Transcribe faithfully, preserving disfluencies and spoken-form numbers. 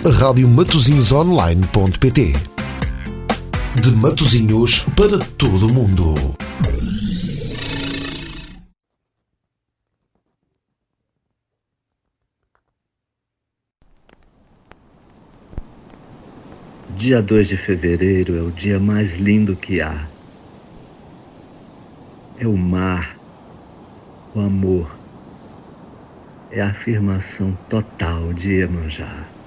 rádio matosinhos online ponto pt. De Matosinhos para todo o mundo. Dia dois de fevereiro é o dia mais lindo que há. É o mar, o amor, é a afirmação total de Iemanjá.